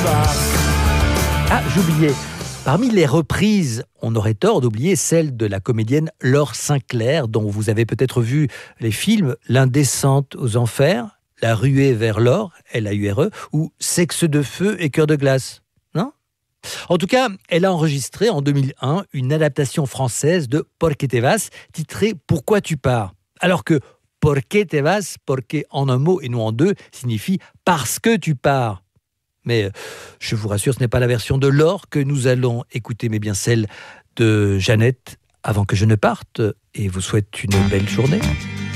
Ah, j'oubliais. Parmi les reprises, on aurait tort d'oublier celle de la comédienne Laure Sinclair, dont vous avez peut-être vu les films L'Indécente aux Enfers, La Ruée vers l'or, Laure, ou Sexe de feu et cœur de glace. Non ? En tout cas, elle a enregistré en 2001 une adaptation française de Por qué te vas, titrée Pourquoi tu pars ? Alors que Por qué te vas, porque en un mot et non en deux, signifie parce que tu pars. Mais je vous rassure, ce n'est pas la version de Laure que nous allons écouter, mais bien celle de Jeannette, avant que je ne parte, et vous souhaite une belle journée.